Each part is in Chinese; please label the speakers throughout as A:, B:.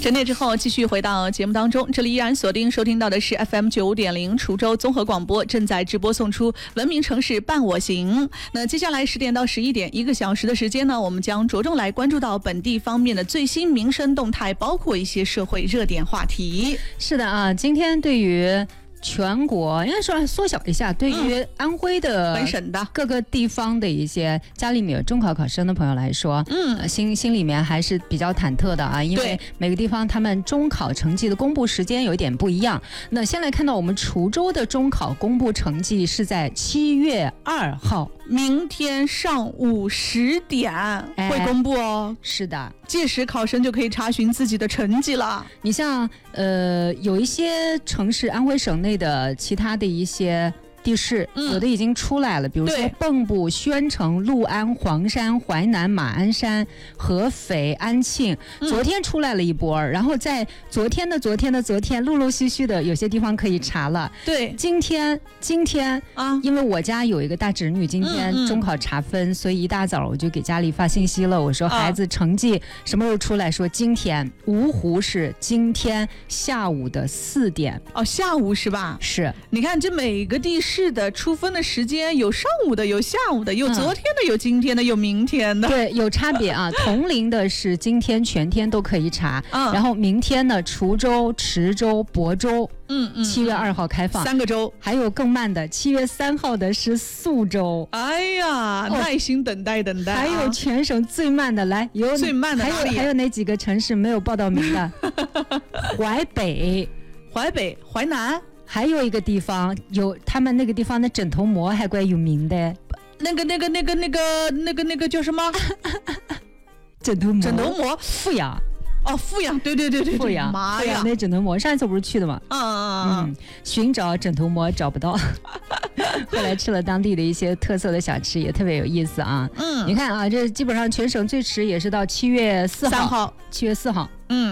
A: 整点之后继续回到节目当中，这里依然锁定收听到的是 FM 9.0滁州综合广播，正在直播送出文明城市伴我行。那接下来10点到11点1个小时的时间呢，我们将着重来关注到本地方面的最新民生动态，包括一些社会热点话题。
B: 是的啊，今天对于全国应该说缩小一下，对于安徽的
A: 本省的
B: 各个地方的一些家里面有中考考生的朋友来说，心里面还是比较忐忑的啊，因为每个地方他们中考成绩的公布时间有一点不一样。那先来看到我们滁州的中考公布成绩是在7月2号，
A: 明天上午10点会公布哦。
B: 是的，
A: 届时考生就可以查询自己的成绩了。
B: 你像有一些城市，安徽省内的其他的一些地市，有的已经出来了，比如说蚌埠、宣城、六安、黄山、淮南、马鞍山、合肥、安庆，昨天出来了一波，然后在昨天，陆陆续续的有些地方可以查了。
A: 对，
B: 今天啊，因为我家有一个大侄女，今天中考查分，所以一大早我就给家里发信息了，我说孩子成绩什么时候出来？说今天，芜湖是今天下午的4点。
A: 哦，下午是吧？
B: 是，
A: 你看这每个地市的出分的时间有上午的，有下午的，有昨天的，有今天的，有明天的，
B: 对，有差别啊。铜陵的是今天全天都可以查，然后明天呢，滁州、池州、亳州，7月2号开放
A: 3个州，
B: 还有更慢的7月3号的是宿州。
A: 哎呀，耐心等待，
B: 还有全省最慢的，来有
A: 最慢的哪里？
B: 还有哪几个城市没有报到名的？淮北、
A: 淮南。
B: 还有一个地方有他们那个地方的枕头馍还怪有名的，
A: 那个叫什么？
B: 枕头馍，阜阳。
A: 哦，阜阳，对，
B: 阜阳，
A: 妈呀，
B: 那枕头馍，上一次不是去的吗？寻找枕头馍找不到，后来吃了当地的一些特色的小吃，也特别有意思啊。你看啊，这基本上全省最迟也是到7月4号，7月4号。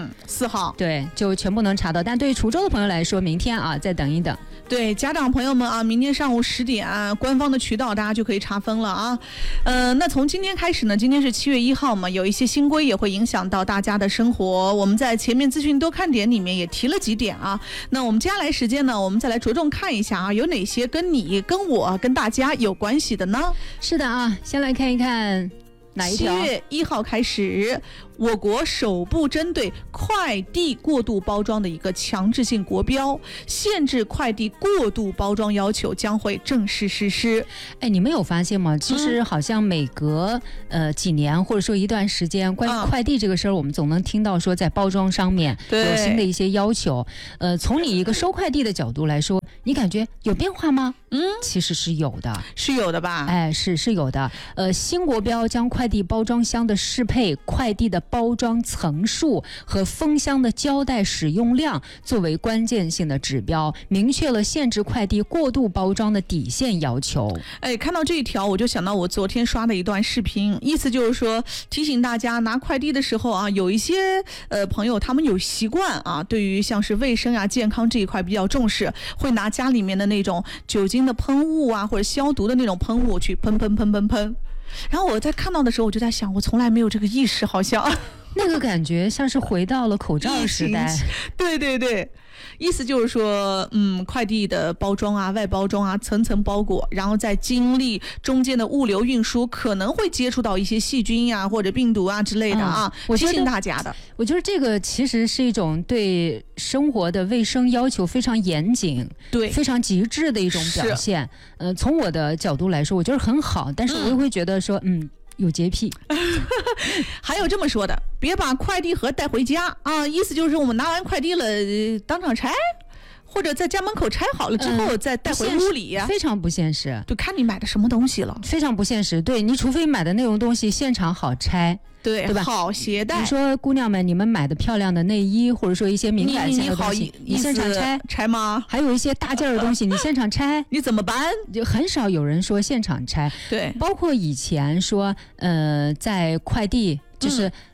A: 4号，
B: 对，就全部能查到。但对于滁州的朋友来说，明天啊，再等一等。
A: 对，家长朋友们啊，明天上午10点，官方的渠道大家就可以查分了啊。那从今天开始呢，今天是7月1号嘛，有一些新规也会影响到大家的生活。我们在前面资讯多看点里面也提了几点啊。那我们接下来时间呢，我们再来着重看一下啊，有哪些跟你、跟我、跟大家有关系的呢？
B: 是的啊，先来看一看哪一条。
A: 7月1号开始，我国首部针对快递过度包装的一个强制性国标，限制快递过度包装要求将会正式实施。
B: 哎，你们有发现吗？其实好像每隔几年或者说一段时间，关于快递这个事儿，我们总能听到说在包装上面有新的一些要求。从你一个收快递的角度来说，你感觉有变化吗？其实是有的吧？哎，是有的。新国标将快递包装箱的适配、快递的包装层数和封箱的胶带使用量作为关键性的指标，明确了限制快递过度包装的底线要求。
A: 哎，看到这一条，我就想到我昨天刷的一段视频，意思就是说提醒大家拿快递的时候啊，有一些朋友他们有习惯啊，对于像是卫生啊、健康这一块比较重视，会拿家里面的那种酒精的喷雾啊，或者消毒的那种喷雾去喷。然后我在看到的时候，我就在想，我从来没有这个意识，好像
B: 那个感觉像是回到了口罩时代。
A: 对，意思就是说，快递的包装啊、外包装啊，层层包裹，然后在经历中间的物流运输，可能会接触到一些细菌呀、或者病毒啊之类的啊，提醒大家的。
B: 我觉得这个其实是一种对生活的卫生要求非常严谨、
A: 对
B: 非常极致的一种表现。从我的角度来说，我觉得很好，但是我也会觉得说，有洁癖。
A: 还有这么说的，别把快递盒带回家啊！意思就是我们拿完快递了，当场拆，或者在家门口拆好了之后再带回屋里，
B: 非常不现实。
A: 就看你买的什么东西了，
B: 非常不现实。对，你除非买的那种东西现场好拆。对吧？
A: 好携带。
B: 你说姑娘们，你们买的漂亮的内衣，或者说一些敏感性的东西，你现场
A: 拆吗？
B: 还有一些大件的东西，你现场拆，
A: 你怎么办？
B: 就很少有人说现场拆。
A: 对，
B: 包括以前说，在快递就是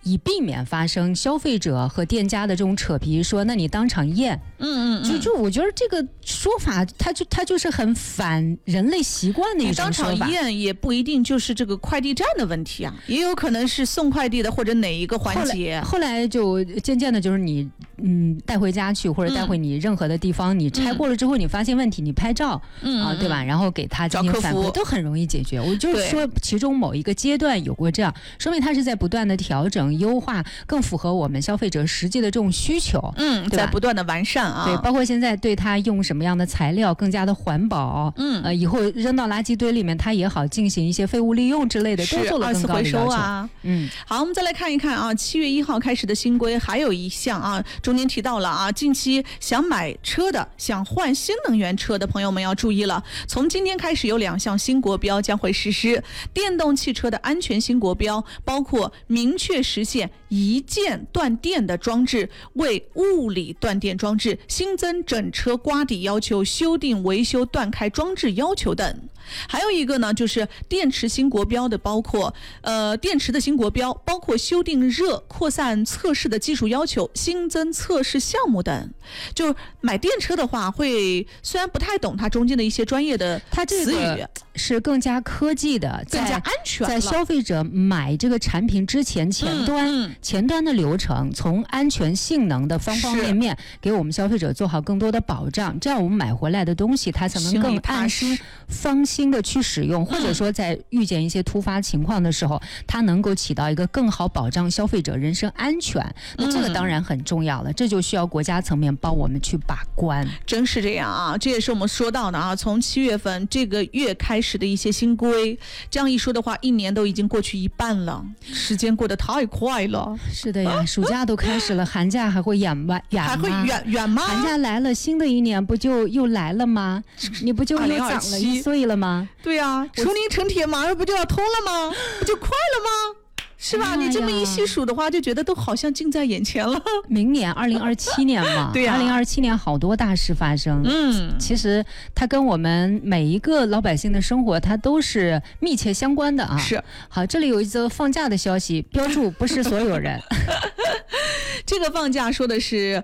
B: 以避免发生消费者和店家的这种扯皮，说那你当场验，就我觉得这个说法，它就是很反人类习惯的一种说法。
A: 你当场验也不一定就是这个快递站的问题啊，也有可能是送快递的或者哪一个环节。
B: 后来就渐渐的，就是你带回家去，或者带回你任何的地方，你拆过了之后，你发现问题，你拍照对吧？然后给他进行反馈，都很容易解决。我就是说，其中某一个阶段有过这样，说明他是在不断的调整、优化，更符合我们消费者实际的这种需求。
A: 在不断的完善啊。
B: 对，包括现在对他用什么样的材料更加的环保，以后扔到垃圾堆里面，它也好进行一些废物利用之类的，都做了更高的要求。
A: 回收啊。好，我们再来看一看啊，7月1号开始的新规还有一项啊，中间提到了啊，近期想买车的、想换新能源车的朋友们要注意了，从今天开始有2项新国标将会实施。电动汽车的安全新国标包括明确实现一键断电的装置，为物理断电装置新增整车刮底要求、修订维修断开装置要求等。还有一个呢，就是电池新国标的包括电池的新国标包括修订热扩散测试的技术要求、新增测试项目等。就买电车的话，会虽然不太懂它中间的一些专业的词语，
B: 是更加科技的，
A: 更加安全。
B: 在消费者买这个产品之前，前端的流程，从安全性能的方方面面，给我们消费者做好更多的保障，这样我们买回来的东西，它才能更安心、放心的去使用，或者说在遇见一些突发情况的时候，它能够起到一个更好保障消费者人身安全。那这个当然很重要了，这就需要国家层面帮我们去把关。
A: 真是这样啊，这也是我们说到的啊，从7月份这个月开始的一些新规，这样一说的话，1年都已经过去一半了，时间过得太快了。
B: 是的呀，暑假都开始了，寒假还会远吗？
A: 还会远吗？
B: 寒假来了，新的一年不就又来了吗？你不就又长了1岁了吗？
A: 对呀，熟龄成铁马上不就要通了吗？不就快了吗？是吧？你这么一细数的话，就觉得都好像近在眼前了。
B: 明年2027年嘛，
A: 对呀
B: ，2027年好多大事发生。其实它跟我们每一个老百姓的生活，它都是密切相关的啊。
A: 是。
B: 好，这里有一则放假的消息，标注不是所有人。
A: 这个放假说的是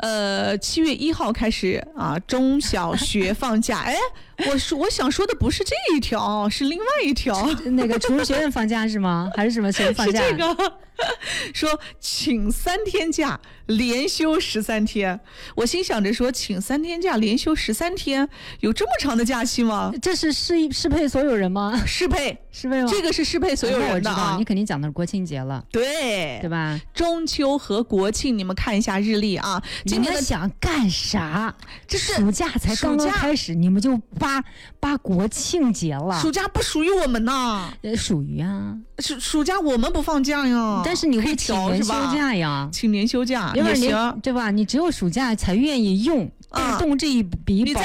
A: ，7月1号开始啊，中小学放假。哎，我想说的不是这一条，是另外一条。
B: 那个厨师学院放假是吗？还是什么学院放假？
A: 是这个。说请3天假，连休13天。我心想着说，请3天假，连休13天，有这么长的假期吗？
B: 这是适配所有人吗？
A: 适配吗？这个是适配所有人的啊。
B: 我知道，你肯定讲的是国庆节了，
A: 对
B: 吧？
A: 中秋和国庆，你们看一下日历啊。今年
B: 想干啥？这暑假才刚刚开始，你们就扒国庆节了？
A: 暑假不属于我们呐。
B: 属于啊。
A: 暑假我们不放假呀。
B: 但是你会请年休假呀，
A: 请年休假
B: 也行，对吧？你只有暑假才愿意用动这一笔。